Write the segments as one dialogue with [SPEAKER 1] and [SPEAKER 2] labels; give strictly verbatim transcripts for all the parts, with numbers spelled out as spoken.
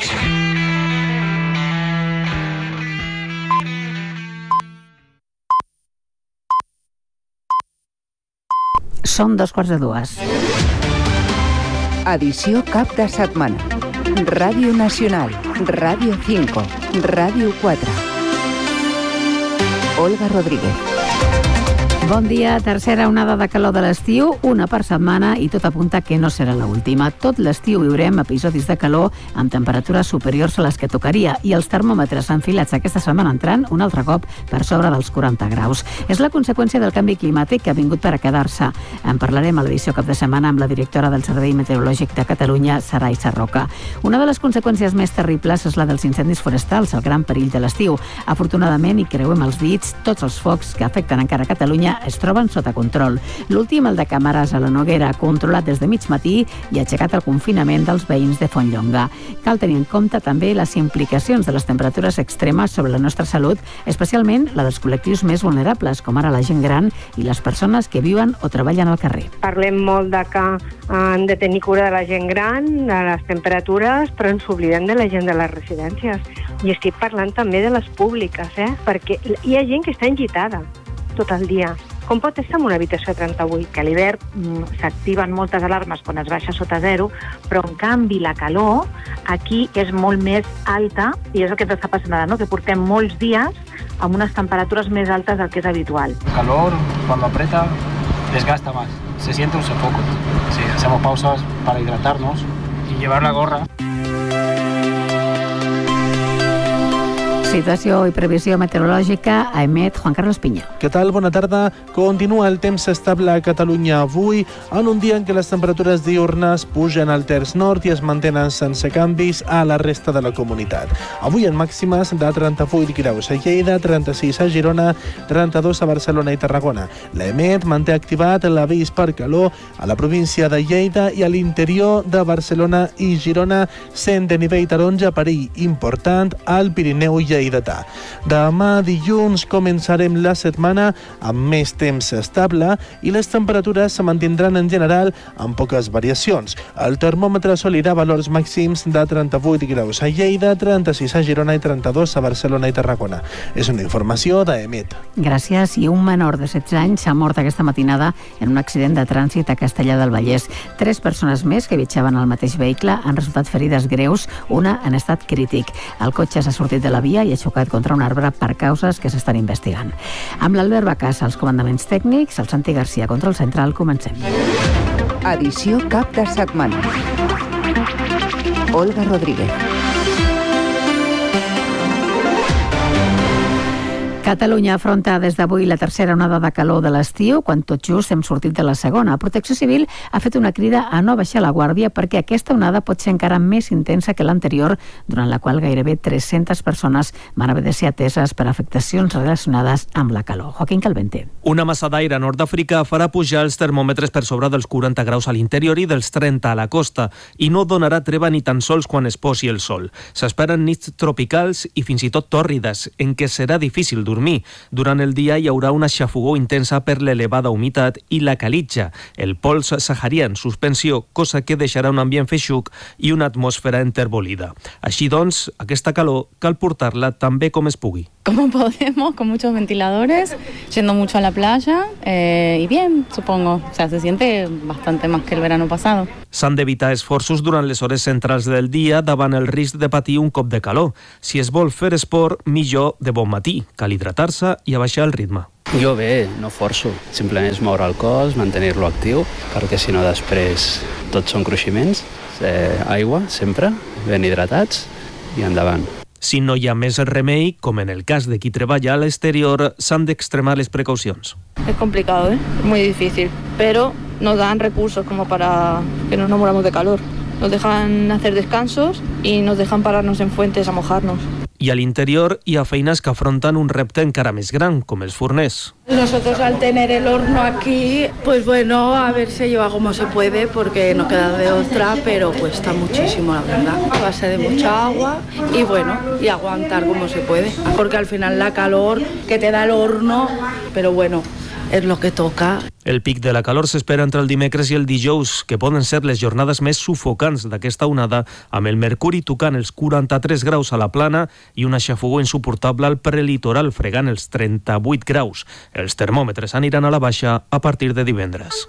[SPEAKER 1] Connection.
[SPEAKER 2] Són dos quarts de dues.
[SPEAKER 3] Edició cap de setmana. Ràdio Nacional, Ràdio cinco, Ràdio quatre. Olga Rodríguez.
[SPEAKER 2] Bon dia, tercera onada de calor de l'estiu, una per setmana i tot apunta que no serà l'última. Tot l'estiu viurem episodis de calor amb temperatures superiors a les que tocaria i els termòmetres enfilats aquesta setmana entrant un altre cop per sobre dels quaranta graus. És la conseqüència del canvi climàtic que ha vingut per a quedar-se. En parlarem a l'edició cap de setmana amb la directora del Servei Meteorològic de Catalunya, Saray Sarroca. Una de les conseqüències més terribles és la dels incendis forestals, el gran perill de l'estiu. Afortunadament, i creuem els dits, tots els focs que afecten encara Catalunya es troben sota control. L'últim, el de Càmeres a la Noguera, controlat des de mig matí i aixecat el confinament dels veïns de Fontlonga. Cal tenir en compte també les implicacions de les temperatures extremes sobre la nostra salut, especialment la dels col·lectius més vulnerables, com ara la gent gran i les persones que viuen o treballen al carrer.
[SPEAKER 4] Parlem molt de que han de tenir cura de la gent gran, de les temperatures, però ens oblidem de la gent de les residències. I estic parlant també de les públiques, eh? Perquè hi ha gent que està engitada tot el dia. Com pot estar en una habitació de trenta-vuit?
[SPEAKER 5] Que a l'hivern mm, s'activen moltes alarmes quan es baixa sota zero, però en canvi la calor aquí és molt més alta i és el que ens està passant ara, ¿no? Que portem molts dies amb unes temperatures més altes del que és habitual.
[SPEAKER 6] El calor, cuando aprieta, desgasta más. Se siente un sofoco. Sí, hacemos pausas para hidratarnos y llevar la gorra.
[SPEAKER 2] Situació i previsió meteorològica a emet Juan Carlos Piña.
[SPEAKER 7] Què tal? Bona tarda. Continua el temps estable a Catalunya avui, en un dia en què les temperatures diurnes pugen al terç nord i es mantenen sense canvis a la resta de la comunitat. Avui en màximes de trenta-vuit graus a Lleida, trenta-sis a Girona, trenta-dos a Barcelona i Tarragona. L'EMET manté activat l'avís per calor a la província de Lleida i a l'interior de Barcelona i Girona, sent de nivell taronja perill important al Pirineu i Lleida. Demà dilluns començarem la setmana amb més temps estable i les temperatures se mantindran en general amb poques variacions. El termòmetre assolirà valors màxims de trenta-vuit graus a Lleida, trenta-sis a Girona i trenta-dos a Barcelona i Tarragona. És una informació d'EMET.
[SPEAKER 2] Gràcies. I un menor de setze anys s'ha mort aquesta matinada en un accident de trànsit a Castellar del Vallès. Tres persones més que viatjaven al mateix vehicle han resultat ferides greus, una en estat crític. El cotxe s'ha sortit de la via i ha xocat contra un arbre per causes que s'estan investigant. Amb l'Albert Bacàs als comandaments tècnics, el Santi Garcia contra el central, comencem.
[SPEAKER 3] Edició cap de setmana. Olga Rodríguez.
[SPEAKER 2] Catalunya afronta des d'avui la tercera onada de calor de l'estiu, quan tot just hem sortit de la segona. Protecció Civil ha fet una crida a no baixar la guàrdia perquè aquesta onada pot ser encara més intensa que l'anterior, durant la qual gairebé tres-centes persones van haver de ser ateses per afectacions relacionades amb la calor. Joaquín Calvente.
[SPEAKER 8] Una massa d'aire a Nord-Àfrica farà pujar els termòmetres per sobre dels quaranta graus a l'interior i dels trenta a la costa, i no donarà treva ni tan sols quan es posi el sol. S'esperen nits tropicals i fins i tot tòrrides, en què serà difícil dormir. Durant el dia hi haurà una xafogor intensa per l'elevada humitat i la calitja, el pols saharià en suspensió, cosa que deixarà un ambient feixuc i una atmosfera enterbolida. Així doncs, aquesta calor cal portar-la tan bé com es pugui.
[SPEAKER 9] Como podemos, con muchos ventiladores, yendo mucho a la playa eh, y bien, supongo. O sea, se siente bastante más que el verano pasado.
[SPEAKER 8] S'han d'evitar esforços durant les hores centrals del dia davant el risc de patir un cop de calor. Si es vol fer esport, millor de bon matí. Cal hidratar-se i abaixar el ritme.
[SPEAKER 10] Jo bé, no forço. Simplement és moure el cos, mantenir-lo actiu, perquè si no després tots són cruiximents. Eh, aigua, sempre, ben hidratats i endavant.
[SPEAKER 8] Si no hi ha més remei, com en el cas de qui treballa a l'exterior, s'han d'extremar les precaucions.
[SPEAKER 11] Es complicado, ¿eh? Muy difícil, pero nos dan recursos como para que no nos moramos de calor. Nos dejan hacer descansos y nos dejan pararnos en fuentes a mojarnos.
[SPEAKER 8] I a l'interior hi ha feines que afronten un repte encara més gran, com els forners.
[SPEAKER 12] Nosotros al tener el horno aquí, pues bueno, a ver si lleva como se puede, porque no queda de otra, pero cuesta muchísimo, la verdad. A base de mucha agua y bueno, y aguantar como se puede. Porque al final la calor que te da el horno, pero bueno, es lo que toca.
[SPEAKER 8] El pic de la calor s'espera entre el dimecres i el dijous, que poden ser les jornades més sufocants d'aquesta onada, amb el mercuri tocant els quaranta-tres graus a la plana i una xafogor insuportable al prelitoral, fregant els trenta-vuit graus. Els termòmetres aniran a la baixa a partir de divendres.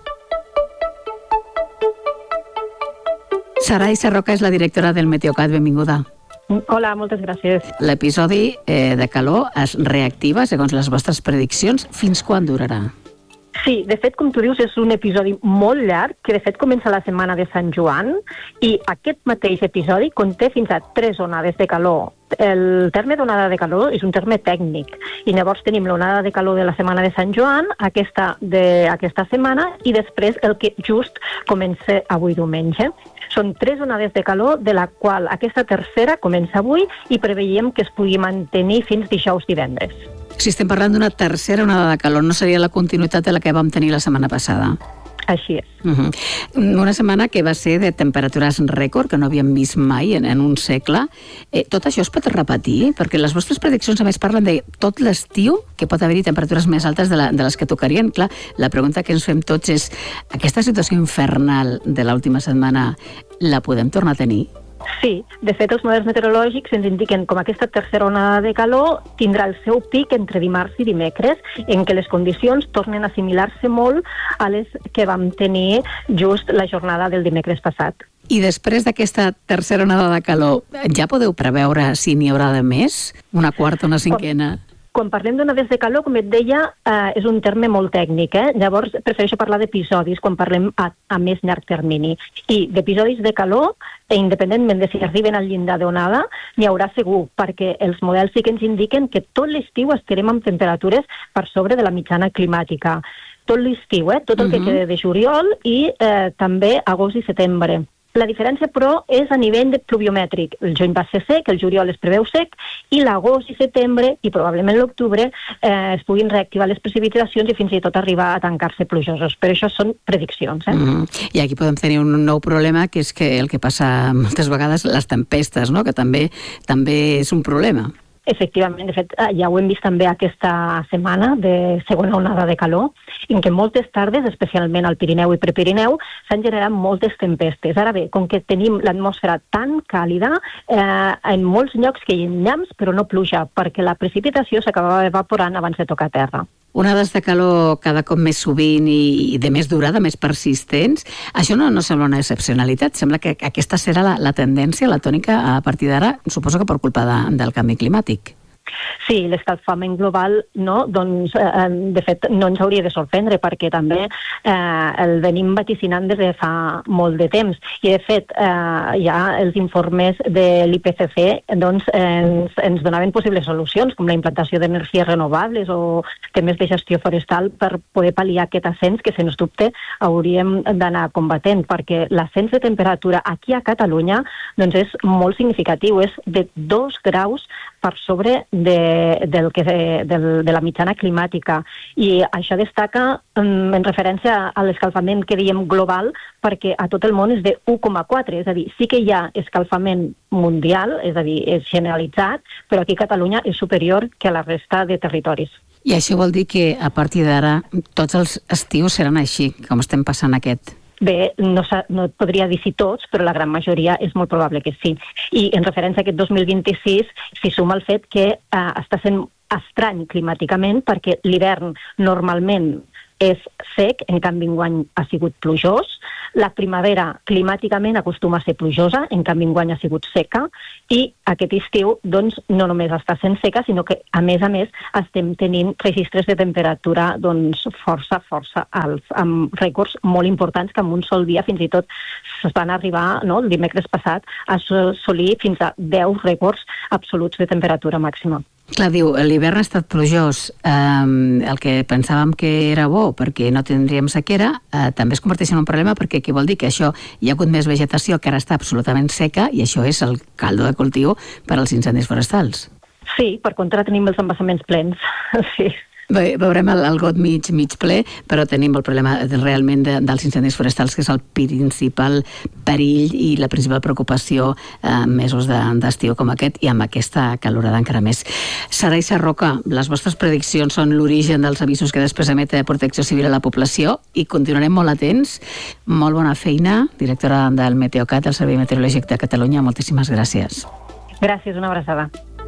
[SPEAKER 2] Saray Sarroca és la directora del Meteocat. Benvinguda.
[SPEAKER 1] Hola, moltes gràcies.
[SPEAKER 2] L'episodi eh, de calor es reactiva, segons les vostres prediccions. Fins quan durarà?
[SPEAKER 1] Sí, de fet, com tu dius, és un episodi molt llarg, que de fet comença la setmana de Sant Joan, i aquest mateix episodi conté fins a tres onades de calor. El terme d'onada de calor és un terme tècnic, i llavors tenim l'onada de calor de la setmana de Sant Joan, aquesta d'aquesta setmana, i després el que just comença avui diumenge. Són tres onades de calor, de la qual aquesta tercera comença avui i preveiem que es pugui mantenir fins dijous divendres.
[SPEAKER 2] Si estem parlant d'una tercera onada de calor, no seria la continuïtat de la que vam tenir la setmana passada?
[SPEAKER 1] Així és.
[SPEAKER 2] Uh-huh. Una setmana que va ser de temperatures rècord, que no havíem vist mai en, en un segle. Eh, tot això es pot repetir? Perquè les vostres prediccions a més parlen de tot l'estiu, que pot haver-hi temperatures més altes de, la, de les que tocarien. Clar, la pregunta que ens fem tots és, aquesta situació infernal de l'última setmana la podem tornar a tenir?
[SPEAKER 1] Sí, de fet els models meteorològics ens indiquen com aquesta tercera onada de calor tindrà el seu pic entre dimarts i dimecres, en què les condicions tornen a assimilar-se molt a les que vam tenir just la jornada del dimecres passat.
[SPEAKER 2] I després d'aquesta tercera onada de calor, ja podeu preveure si n'hi haurà de més? Una quarta, una cinquena?
[SPEAKER 1] Quan parlem d'onades de calor, com et deia, eh, és un terme molt tècnic, eh? Llavors prefereixo parlar d'episodis quan parlem a, a més llarg termini. I d'episodis de calor, e independentment de si arriben al llindar d'onada, n'hi haurà segur, perquè els models sí que ens indiquen que tot l'estiu estarem amb temperatures per sobre de la mitjana climàtica. Tot l'estiu, eh? Tot el uh-huh. que queda de juliol i eh, també agost i setembre. La diferència, però, és a nivell de pluviomètric. El juny va ser sec, el juliol es preveu sec, i l'agost i setembre, i probablement l'octubre, eh, es puguin reactivar les precipitacions i fins i tot arribar a tancar-se plujosos. Però això són prediccions. Eh?
[SPEAKER 2] Mm-hmm. I aquí podem tenir un nou problema, que és que el que passa moltes vegades, les tempestes, no? Que també també és un problema.
[SPEAKER 1] Efectivament, de fet, ja ho hem vist també aquesta setmana de segona onada de calor, en què moltes tardes, especialment al Pirineu i Prepirineu, s'han generat moltes tempestes. Ara bé, com que tenim l'atmosfera tan càlida, eh, en molts llocs que hi ha llamps, però no pluja, perquè la precipitació s'acabava evaporant abans de tocar terra.
[SPEAKER 2] Onades de calor cada cop més sovint i de més durada, més persistents. Això no, no sembla una excepcionalitat. Sembla que aquesta serà la, la tendència, la tònica, a partir d'ara, suposo que per culpa de, del canvi climàtic.
[SPEAKER 1] Sí, l'escalfament global, no, doncs, eh, de fet, no ens hauria de sorprendre, perquè també eh, el venim vaticinant des de fa molt de temps. I, de fet, eh, ja els informes de l'I P C C doncs, ens, ens donaven possibles solucions, com la implantació d'energies renovables o temes de gestió forestal per poder pal·liar aquest ascens que, sens dubte, hauríem d'anar combatent, perquè l'ascens de temperatura aquí a Catalunya doncs, és molt significatiu, és de dos graus per sobre de, del que, de, de la mitjana climàtica. I això destaca um, en referència a l'escalfament que diem global, perquè a tot el món és de u coma quatre, és a dir, sí que hi ha escalfament mundial, és a dir, és generalitzat, però aquí a Catalunya és superior que a la resta de territoris.
[SPEAKER 2] I això vol dir que a partir d'ara tots els estius seran així, com estem passant aquest?
[SPEAKER 1] Bé, no, no et podria dir si tots, però la gran majoria és molt probable que sí. I en referència a aquest dos mil vint-i-sis, s'hi suma el fet que eh, està sent estrany climàticament, perquè l'hivern normalment és sec, en canvi enguany ha sigut plujós. La primavera climàticament acostuma a ser plujosa, en canvi enguany ha sigut seca, i aquest estiu doncs, no només està sent seca, sinó que a més a més estem tenint registres de temperatura doncs, força, força alts, amb rècords molt importants que en un sol dia fins i tot es van arribar, no, el dimecres passat, a assolir fins a deu rècords absoluts de temperatura màxima.
[SPEAKER 2] Clar, diu, l'hivern ha estat plujós. Um, el que pensàvem que era bo perquè no tindríem sequera, uh, també es converteix en un problema, perquè què vol dir? Que això hi ha hagut més vegetació que ara està absolutament seca, i això és el caldo de cultiu per als incendis forestals.
[SPEAKER 1] Sí, per contra tenim els embassaments plens, sí.
[SPEAKER 2] Bé, veurem el, el got mig, mig ple, però tenim el problema realment de, dels incendis forestals, que és el principal perill i la principal preocupació en eh, mesos de, d'estiu com aquest i amb aquesta calorada encara més. Sara i Sarroca, les vostres prediccions són l'origen dels avisos que després emet Protecció Civil a la població i continuarem molt atents. Molt bona feina, directora del Meteocat, del Servei Meteorològic de Catalunya. Moltíssimes gràcies.
[SPEAKER 1] Gràcies, una abraçada.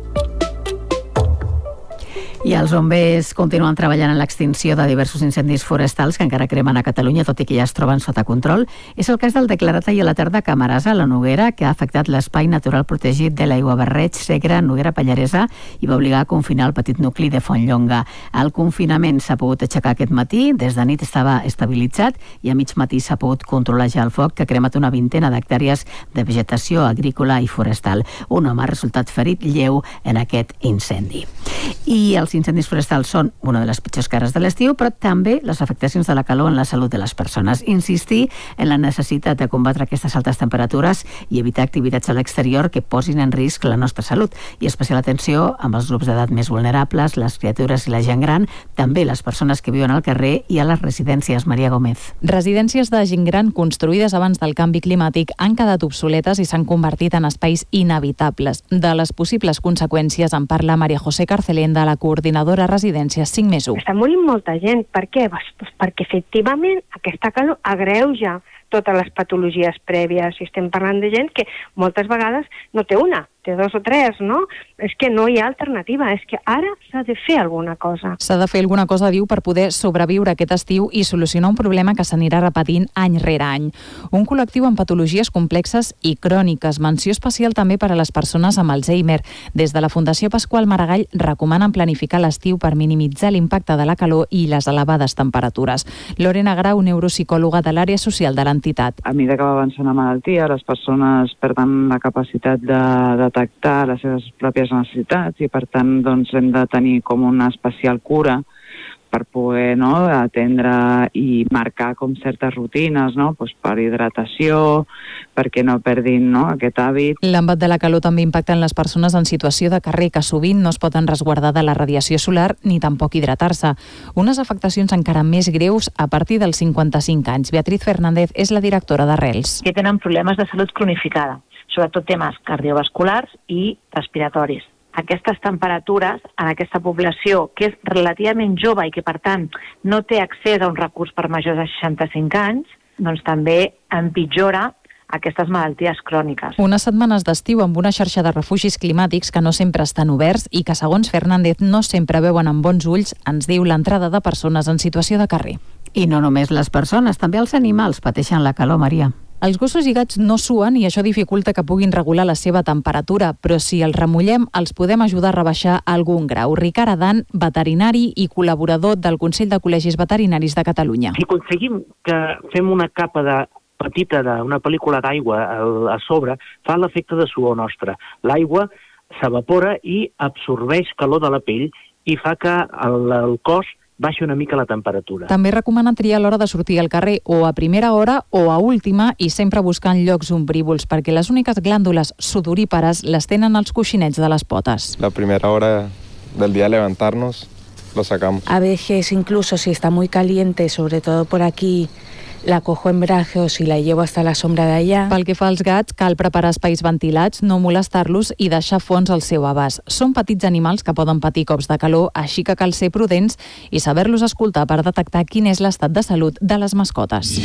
[SPEAKER 2] I els bombers continuen treballant en l'extinció de diversos incendis forestals que encara cremen a Catalunya, tot i que ja es troben sota control. És el cas del declarat ahir a la tarda a Camarasa, a la Noguera, que ha afectat l'espai natural protegit de l'Aiguabarreig, Segre, Noguera Pallaresa, i va obligar a confinar el petit nucli de Fontlllonga. El confinament s'ha pogut aixecar aquest matí, des de nit estava estabilitzat i a mig matí s'ha pogut controlar ja el foc, que ha cremat una vintena d'hectàrees de vegetació agrícola i forestal. Un home ha resultat ferit lleu en aquest incendi. I els incendis forestals són una de les pitjors cares de l'estiu, però també les afectacions de la calor en la salut de les persones. Insistir en la necessitat de combatre aquestes altes temperatures i evitar activitats a l'exterior que posin en risc la nostra salut. I especial atenció amb els grups d'edat més vulnerables, les criatures i la gent gran, també les persones que viuen al carrer i a les residències. Maria Gómez.
[SPEAKER 13] Residències de gent gran construïdes abans del canvi climàtic han quedat obsoletes i s'han convertit en espais inevitables. De les possibles conseqüències en parla Maria José Carcelén, de la coordinadora Residències cinc més u.
[SPEAKER 4] Està morint molta gent. Per què? Pues perquè efectivament aquesta calor agreuja totes les patologies prèvies. Si estem parlant de gent que moltes vegades no té una, té dos o tres, no? És que no hi ha alternativa, és que ara s'ha de fer alguna cosa.
[SPEAKER 13] S'ha de fer alguna cosa, diu, per poder sobreviure aquest estiu i solucionar un problema que s'anirà repetint any rere any. Un col·lectiu amb patologies complexes i cròniques. Menció especial també per a les persones amb Alzheimer. Des de la Fundació Pasqual Maragall recomanen planificar l'estiu per minimitzar l'impacte de la calor i les elevades temperatures. Lorena Grau, neuropsicòloga de l'àrea social de l'entitat.
[SPEAKER 14] A mesura que va avançant la malaltia, les persones perden la capacitat de, de detectar les seves pròpies necessitats i, per tant, doncs, hem de tenir com una especial cura per poder, no, atendre i marcar com certes rutines, no, pues per hidratació, perquè no perdin, no, aquest hàbit.
[SPEAKER 13] L'embat de la calor també impacta en les persones en situació de carrer, que sovint no es poden resguardar de la radiació solar ni tampoc hidratar-se. Unes afectacions encara més greus a partir dels cinquanta-cinc anys. Beatriz Fernández és la directora d'Arrels.
[SPEAKER 5] Que tenen problemes de salut cronificada, sobretot temes cardiovasculars i respiratoris. Aquestes temperatures en aquesta població, que és relativament jove i que, per tant, no té accés a un recurs per majors de seixanta-cinc anys, doncs també empitjora aquestes malalties cròniques.
[SPEAKER 13] Unes setmanes d'estiu amb una xarxa de refugis climàtics que no sempre estan oberts i que, segons Fernández, no sempre veuen amb bons ulls, ens diu, l'entrada de persones en situació de carrer.
[SPEAKER 2] I no només les persones, també els animals pateixen la calor, Maria.
[SPEAKER 13] Els gossos i gats no suen i això dificulta que puguin regular la seva temperatura, però si els remullem els podem ajudar a rebaixar algun grau. Ricard Adan, veterinari i col·laborador del Consell de Col·legis Veterinaris de Catalunya.
[SPEAKER 15] Si aconseguim que fem una capa de petita d'una pel·lícula d'aigua a sobre, fa l'efecte de suor nostre. L'aigua s'evapora i absorbeix calor de la pell i fa que el, el cos baixa una mica la temperatura.
[SPEAKER 13] També recomana triar l'hora de sortir al carrer, o a primera hora o a última, i sempre buscant llocs ombrívols, perquè les úniques glàndules sudorípares les tenen els coixinets de les potes.
[SPEAKER 16] La primera hora del día levantarnos, lo sacamos.
[SPEAKER 17] A veces, incluso si está muy caliente, sobre todo por aquí, la cojo en brazos y la llevo hasta la sombra de allá.
[SPEAKER 13] Pel que fa als gats, cal preparar espais ventilats, no molestar-los i deixar fons al seu abast. Són petits animals que poden patir cops de calor, així que cal ser prudents i saber-los escoltar per detectar quin és l'estat de salut de les mascotes.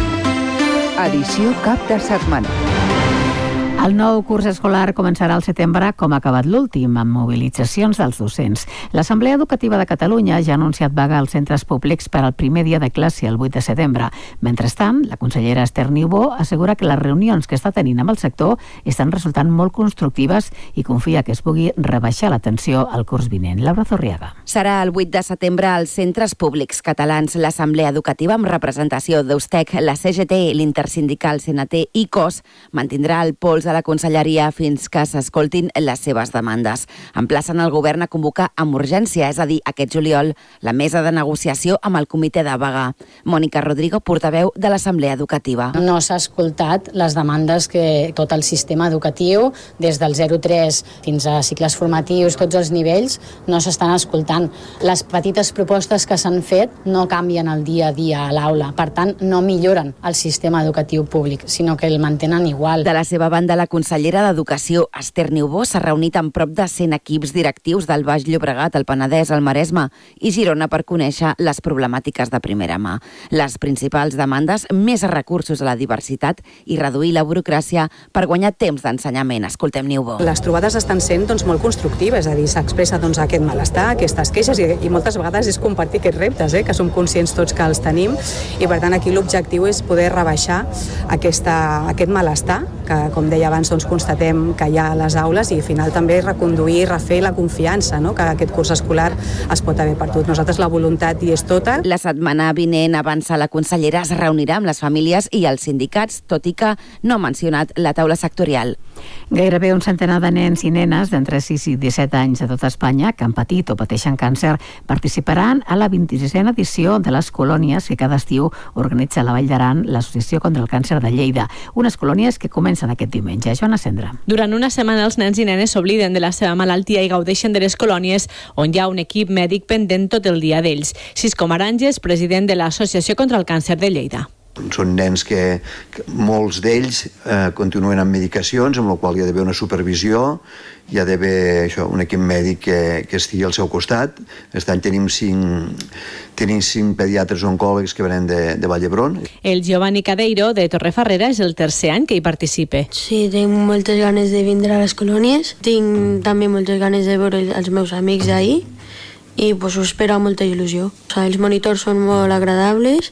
[SPEAKER 3] Edició cap de setmana.
[SPEAKER 2] El nou curs escolar començarà al setembre com ha acabat l'últim, amb mobilitzacions dels docents. L'Assemblea Educativa de Catalunya ja ha anunciat vaga als centres públics per al primer dia de classe, el vuit de setembre. Mentrestant, la consellera Esther Niubó assegura que les reunions que està tenint amb el sector estan resultant molt constructives i confia que es pugui rebaixar la tensió al curs vinent. Laura Zorriaga.
[SPEAKER 18] Serà el vuit de setembre als centres públics catalans. L'Assemblea Educativa, amb representació d'Eustec, la C G T, l'Intersindical C N T i C O S, mantindrà el pols a a la conselleria fins que s'escoltin les seves demandes. Emplacen el govern a convocar amb urgència, és a dir, aquest juliol, la mesa de negociació amb el comitè de vaga. Mònica Rodrigo, portaveu de l'Assemblea Educativa.
[SPEAKER 19] No s'ha escoltat les demandes que tot el sistema educatiu, des del zero tres fins a cicles formatius, tots els nivells, no s'estan escoltant. Les petites propostes que s'han fet no canvien el dia a dia a l'aula, per tant, no milloren el sistema educatiu públic, sinó que el mantenen igual.
[SPEAKER 18] De la seva banda, la consellera d'Educació, Esther Niubó, s'ha reunit amb prop de cent equips directius del Baix Llobregat, el Penedès, el Maresme i Girona per conèixer les problemàtiques de primera mà. Les principals demandes, més recursos a la diversitat i reduir la burocràcia per guanyar temps d'ensenyament. Escoltem Niubó.
[SPEAKER 20] Les trobades estan sent doncs, molt constructives, és a dir, s'expressa doncs, aquest malestar, aquestes queixes i, i moltes vegades és compartir aquests reptes, eh, que som conscients tots que els tenim i per tant aquí l'objectiu és poder rebaixar aquesta, aquest malestar que, com deia abans, doncs, constatem que hi ha a les aules i al final també reconduir i refer la confiança, no?, que aquest curs escolar es pot haver perdut. Nosaltres la voluntat hi és tota.
[SPEAKER 18] La setmana vinent, avança la consellera, es reunirà amb les famílies i els sindicats, tot i que no ha mencionat la taula sectorial.
[SPEAKER 2] Gairebé un centenar de nens i nenes d'entre sis i disset anys de tota Espanya que han patit o pateixen càncer participaran a la vint-i-sisena edició de les colònies que cada estiu organitza a la Vall d'Aran l'Associació contra el Càncer de Lleida. Unes colònies que comencen aquest diumenge. Joana Cendra.
[SPEAKER 21] Durant una setmana els nens i nenes s'obliden de la seva malaltia i gaudeixen de les colònies on hi ha un equip mèdic pendent tot el dia d'ells. Cisco Maranges, president de l'Associació contra el Càncer de Lleida.
[SPEAKER 22] Són nens que, que molts d'ells eh, continuen amb medicacions, amb la qual hi ha d'haver una supervisió, hi ha d'haver això, un equip mèdic que, que estigui al seu costat. Aquest any tenim cinc, tenim cinc pediatres oncòlegs que venen de, de Vall d'Hebron.
[SPEAKER 21] El Giovanni Cadeiro, de Torrefarrera, és el tercer any que hi participe.
[SPEAKER 23] Sí, tinc moltes ganes de vindre a les colònies, tinc també moltes ganes de veure els meus amics d'ahir i pues, ho espero amb molta il·lusió. O sigui, els monitors són molt agradables,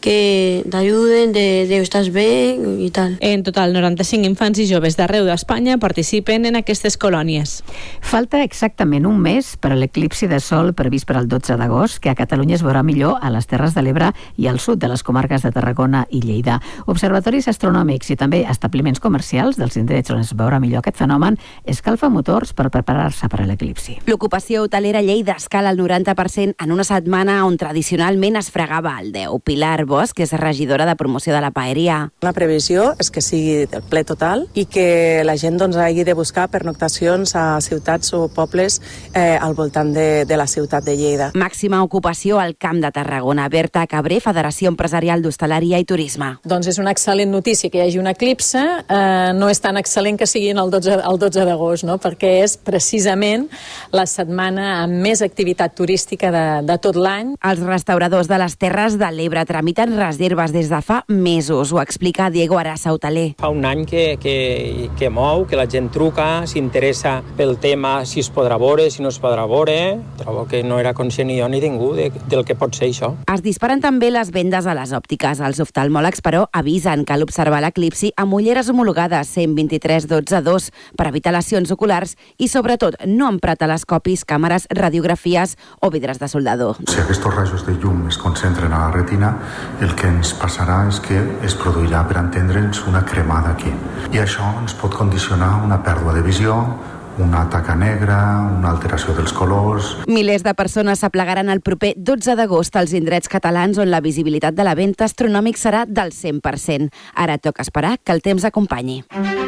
[SPEAKER 23] que t'ajuden, de, de estàs bé i tal.
[SPEAKER 21] En total, noranta-cinc infants i joves d'arreu d'Espanya participen en aquestes colònies.
[SPEAKER 2] Falta exactament un mes per a l'eclipsi de sol previst per al dotze d'agost, que a Catalunya es veurà millor a les Terres de l'Ebre i al sud de les comarques de Tarragona i Lleida. Observatoris astronòmics i també establiments comercials dels indrets on es veurà millor aquest fenomen escalfa motors per preparar-se per a l'eclipsi.
[SPEAKER 18] L'ocupació hotelera a Lleida escala el noranta per cent en una setmana on tradicionalment es fregava el deu. Pilar Bosch, que és regidora de promoció de la paeria.
[SPEAKER 24] La previsió és que sigui el ple total i que la gent doncs, hagi de buscar pernoctacions a ciutats o pobles eh, al voltant de, de la ciutat de Lleida.
[SPEAKER 18] Màxima ocupació al Camp de Tarragona. Berta Cabré, Federació Empresarial d'Hostaleria i Turisme.
[SPEAKER 25] Doncs és una excel·lent notícia que hi hagi un eclipse. Eh, no és tan excel·lent que sigui el dotze, el dotze d'agost, no? Perquè és precisament la setmana amb més activitat turística de, de tot l'any.
[SPEAKER 18] Els restauradors de les Terres de l'Ebre tramiten reserves des de fa mesos, ho explica Diego Arasa, hoteler.
[SPEAKER 26] Fa un any que, que, que mou, que la gent truca, s'interessa pel tema, si es podrà veure, si no es podrà veure. Trobo que no era conscient ni jo ni ningú de, del que pot ser això.
[SPEAKER 18] Es disparen també les vendes a les òptiques. Els oftalmòlegs, però, avisen que l'observar l'eclipsi amb ulleres homologades cent vint-i-tres dotze dos per evitar lesions oculars i, sobretot, no emprar telescopis, càmeres, radiografies o vidres de soldador.
[SPEAKER 27] Si aquests rajos de llum es concentren a la retina, el que ens passarà és que es produirà, per entendre'ns, una cremada aquí. I això ens pot condicionar una pèrdua de visió, una taca negra, una alteració dels colors.
[SPEAKER 18] Milers de persones s'aplegaran el proper dotze d'agost als indrets catalans on la visibilitat de l'event astronòmic serà del cent per cent. Ara toca esperar que el temps acompanyi.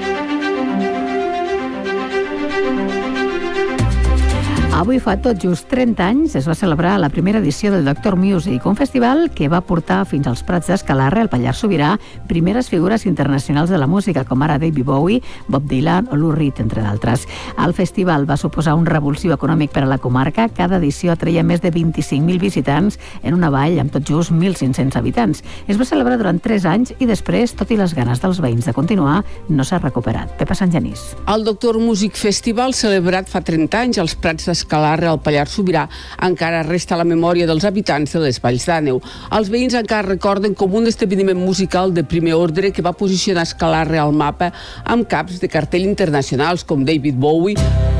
[SPEAKER 2] Avui fa tot just trenta anys es va celebrar la primera edició del Doctor Music, un festival que va portar fins als Prats d'Escalarre, al Pallars Sobirà, primeres figures internacionals de la música, com ara David Bowie, Bob Dylan o Lou Reed, entre d'altres. El festival va suposar un revulsiu econòmic per a la comarca. Cada edició atreia més de vint-i-cinc mil visitants en una vall amb tot just mil cinc-cents habitants. Es va celebrar durant tres anys i després, tot i les ganes dels veïns de continuar, no s'ha recuperat. Pepa Sant Genís.
[SPEAKER 28] El Doctor Music Festival, celebrat fa trenta anys als Prats d'Escalarre, Escalarre, al Pallars Sobirà, encara resta a la memòria dels habitants de les Valls d'Àneu. Els veïns encara recorden com un esdeveniment musical de primer ordre que va posicionar Escalarre al mapa amb caps de cartell internacionals com David Bowie,